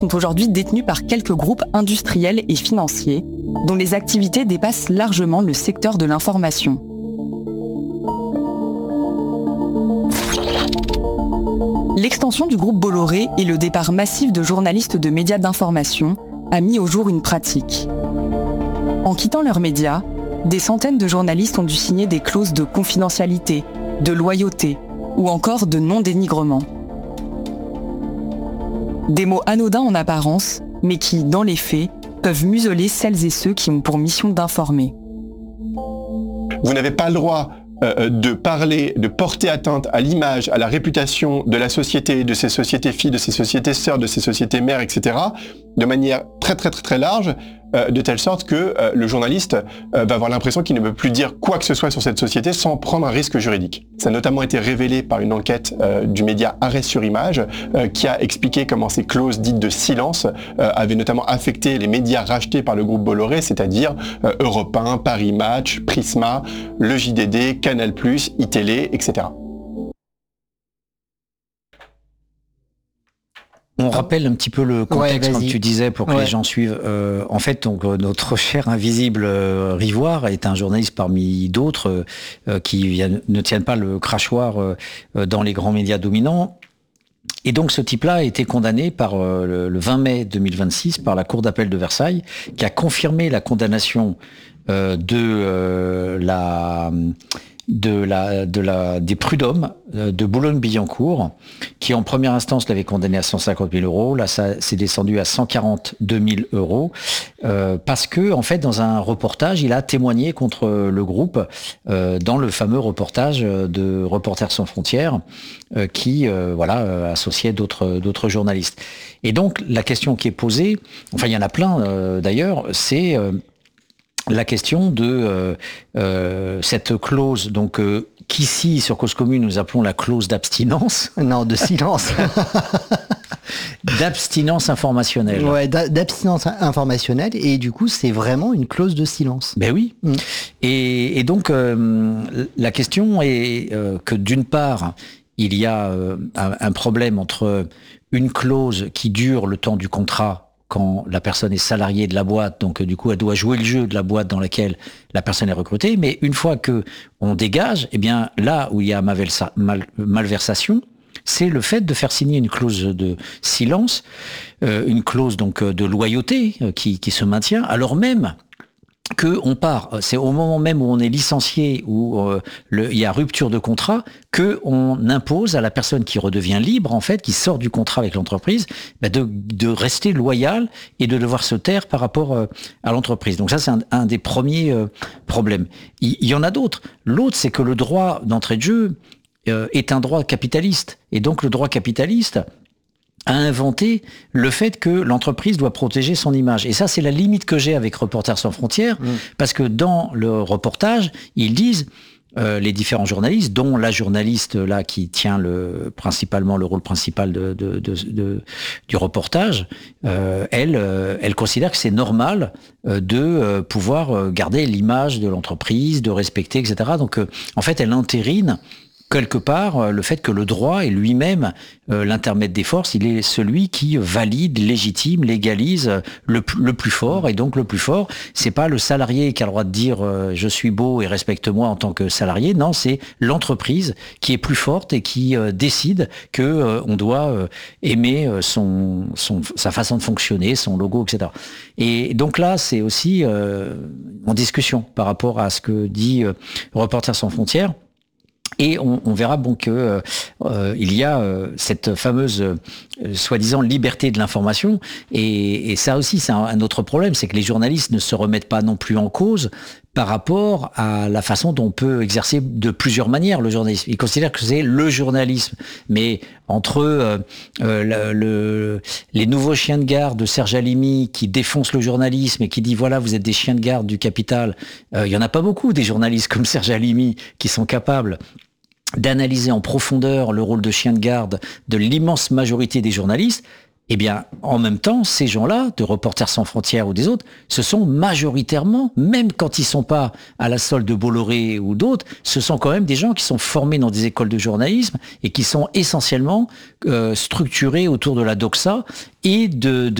sont aujourd'hui détenus par quelques groupes industriels et financiers, dont les activités dépassent largement le secteur de l'information. L'extension du groupe Bolloré et le départ massif de journalistes de médias d'information a mis au jour une pratique. En quittant leurs médias, des centaines de journalistes ont dû signer des clauses de confidentialité, de loyauté ou encore de non-dénigrement. Des mots anodins en apparence, mais qui, dans les faits, peuvent museler celles et ceux qui ont pour mission d'informer. Vous n'avez pas le droit de parler, de porter atteinte à l'image, à la réputation de la société, de ses sociétés filles, de ses sociétés sœurs, de ses sociétés mères, etc., de manière très large, de telle sorte que le journaliste va avoir l'impression qu'il ne peut plus dire quoi que ce soit sur cette société sans prendre un risque juridique. Ça a notamment été révélé par une enquête du média Arrêt sur Image qui a expliqué comment ces clauses dites de silence avaient notamment affecté les médias rachetés par le groupe Bolloré, c'est-à-dire Europe 1, Paris Match, Prisma, le JDD, Canal+, iTélé, etc. On rappelle un petit peu le contexte, comme tu disais, pour que les gens suivent. En fait, donc, notre cher invisible Rivoire est un journaliste parmi d'autres qui ne tiennent pas le crachoir dans les grands médias dominants. Et donc ce type-là a été condamné par le 20 mai 2026 par la Cour d'appel de Versailles, qui a confirmé la condamnation des prud'hommes de Boulogne-Billancourt, qui en première instance l'avait condamné à 150 000 euros. Là, ça s'est descendu à 142 000 euros, parce que, en fait, dans un reportage, il a témoigné contre le groupe, dans le fameux reportage de Reporters sans frontières, qui associait d'autres journalistes. Et donc, la question qui est posée, enfin, il y en a plein d'ailleurs, c'est la question de cette clause, donc qu'ici, sur Cause Commune, nous appelons la clause d'abstinence. Non, de silence. D'abstinence informationnelle. Ouais, d'abstinence informationnelle, et du coup, c'est vraiment une clause de silence. Ben oui. Et donc, la question est que d'une part, il y a un problème entre une clause qui dure le temps du contrat, quand la personne est salariée de la boîte, donc du coup elle doit jouer le jeu de la boîte dans laquelle la personne est recrutée, mais une fois que on dégage, eh bien là où il y a malversation, c'est le fait de faire signer une clause de silence, une clause donc de loyauté qui se maintient, alors même que on part, c'est au moment même où on est licencié, où il y a rupture de contrat, que on impose à la personne qui redevient libre, en fait, qui sort du contrat avec l'entreprise, de rester loyal et de devoir se taire par rapport à l'entreprise. Donc ça, c'est un des premiers problèmes. Il y en a d'autres. L'autre, c'est que le droit d'entrée de jeu est un droit capitaliste. Et donc le droit capitaliste a inventé le fait que l'entreprise doit protéger son image. Et ça, c'est la limite que j'ai avec Reporters sans frontières, parce que dans le reportage, ils disent, les différents journalistes, dont la journaliste là qui tient principalement le rôle principal du reportage, elle considère que c'est normal de pouvoir garder l'image de l'entreprise, de respecter, etc. Donc, en fait, elle entérine quelque part, le fait que le droit est lui-même l'intermède des forces, il est celui qui valide, légitime, légalise le plus fort. Et donc le plus fort, c'est pas le salarié qui a le droit de dire je suis beau et respecte-moi en tant que salarié. Non, c'est l'entreprise qui est plus forte et qui décide que on doit aimer sa façon de fonctionner, son logo, etc. Et donc là, c'est aussi en discussion par rapport à ce que dit Reporters sans frontières. Et on verra bon que il y a cette fameuse soi-disant liberté de l'information, et ça aussi c'est un autre problème, c'est que les journalistes ne se remettent pas non plus en cause par rapport à la façon dont on peut exercer de plusieurs manières le journalisme. Ils considèrent que c'est le journalisme, mais entre les nouveaux chiens de garde de Serge Halimi qui défoncent le journalisme et qui dit voilà vous êtes des chiens de garde du capital, il y en a pas beaucoup des journalistes comme Serge Halimi qui sont capables d'analyser en profondeur le rôle de chien de garde de l'immense majorité des journalistes. Eh bien, en même temps, ces gens-là, de Reporters sans frontières ou des autres, ce sont majoritairement, même quand ils sont pas à la solde de Bolloré ou d'autres, ce sont quand même des gens qui sont formés dans des écoles de journalisme et qui sont essentiellement structurés autour de la doxa et de